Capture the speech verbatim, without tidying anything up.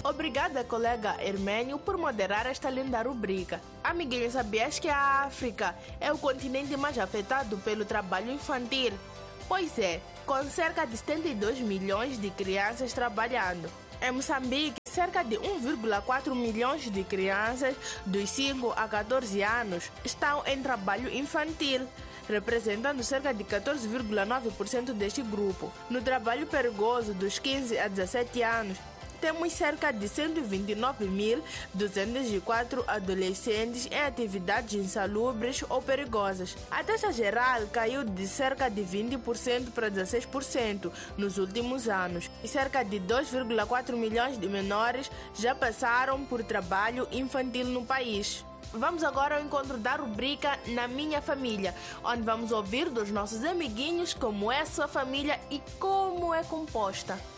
Obrigada, colega Hermênio, por moderar esta linda rubrica. Amiguinho, sabias que a África é o continente mais afetado pelo trabalho infantil? Pois é, com cerca de setenta e dois milhões de crianças trabalhando. Em Moçambique, cerca de um vírgula quatro milhões de crianças dos cinco a catorze anos estão em trabalho infantil, representando cerca de quatorze vírgula nove por cento deste grupo. No trabalho perigoso dos quinze a dezessete anos, temos cerca de cento e vinte e nove mil duzentos e quatro adolescentes em atividades insalubres ou perigosas. A taxa geral caiu de cerca de vinte por cento para dezesseis por cento nos últimos anos. E cerca de dois vírgula quatro milhões de menores já passaram por trabalho infantil no país. Vamos agora ao encontro da rubrica Na Minha Família, onde vamos ouvir dos nossos amiguinhos como é a sua família e como é composta.